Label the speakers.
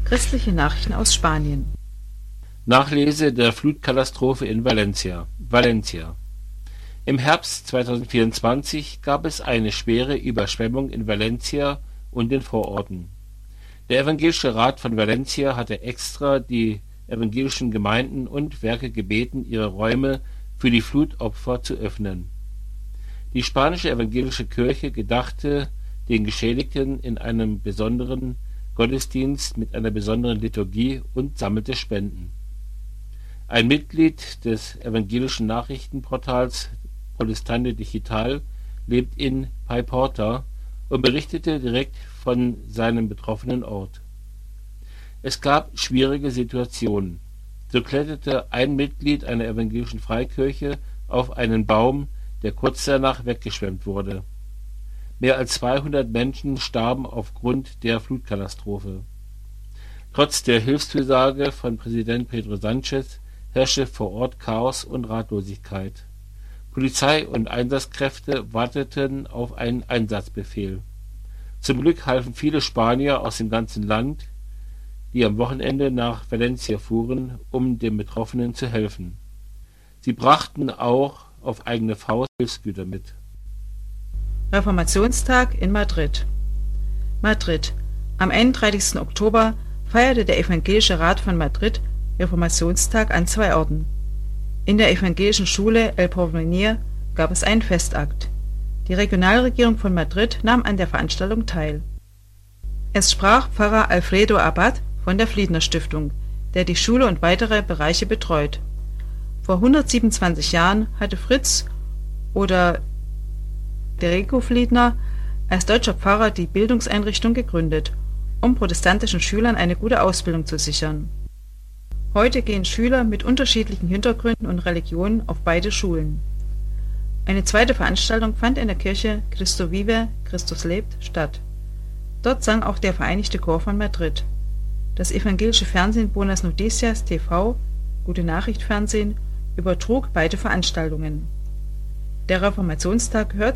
Speaker 1: Christliche Nachrichten aus Spanien.
Speaker 2: Nachlese der Flutkatastrophe in Valencia. Im Herbst 2024 gab es eine schwere Überschwemmung in Valencia und den Vororten. Der Evangelische Rat von Valencia hatte extra die evangelischen Gemeinden und Werke gebeten, ihre Räume für die Flutopfer zu öffnen. Die spanische evangelische Kirche gedachte den Geschädigten in einem besonderen Gottesdienst mit einer besonderen Liturgie und sammelte Spenden. Ein Mitglied des evangelischen Nachrichtenportals Protestante Digital lebt in Paiporta und berichtete direkt von seinem betroffenen Ort. Es gab schwierige Situationen. So kletterte ein Mitglied einer evangelischen Freikirche auf einen Baum, der kurz danach weggeschwemmt wurde. Mehr als 200 Menschen starben aufgrund der Flutkatastrophe. Trotz der Hilfszusage von Präsident Pedro Sánchez herrschte vor Ort Chaos und Ratlosigkeit. Polizei und Einsatzkräfte warteten auf einen Einsatzbefehl. Zum Glück halfen viele Spanier aus dem ganzen Land, die am Wochenende nach Valencia fuhren, um den Betroffenen zu helfen. Sie brachten auch auf eigene Faust Hilfsgüter mit.
Speaker 1: Reformationstag in Madrid. Madrid. Am 31. Oktober feierte der Evangelische Rat von Madrid Reformationstag an 2 Orten. In der evangelischen Schule El Porvenir gab es einen Festakt. Die Regionalregierung von Madrid nahm an der Veranstaltung teil. Es sprach Pfarrer Alfredo Abad von der Fliedner Stiftung, der die Schule und weitere Bereiche betreut. Vor 127 Jahren hatte Fritz oder Derico Fliedner als deutscher Pfarrer die Bildungseinrichtung gegründet, um protestantischen Schülern eine gute Ausbildung zu sichern. Heute gehen Schüler mit unterschiedlichen Hintergründen und Religionen auf beide Schulen. Eine zweite Veranstaltung fand in der Kirche Cristo Vive, Christus lebt, statt. Dort sang auch der Vereinigte Chor von Madrid. Das evangelische Fernsehen Buenas Noticias TV, Gute Nachricht Fernsehen, übertrug beide Veranstaltungen. Der Reformationstag gehört